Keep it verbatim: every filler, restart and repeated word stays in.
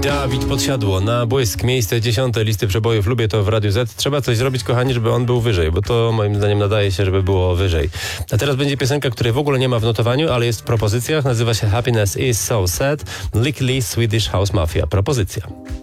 Dawid Podsiadło na błysk. Miejsce dziesiąte listy przebojów. Lubię to w Radiu Z. Trzeba coś zrobić, kochani, żeby on był wyżej, bo to moim zdaniem nadaje się, żeby było wyżej. A teraz będzie piosenka, której w ogóle nie ma w notowaniu, ale jest w propozycjach. Nazywa się Happiness is so sad. Lickly Swedish House Mafia. Propozycja.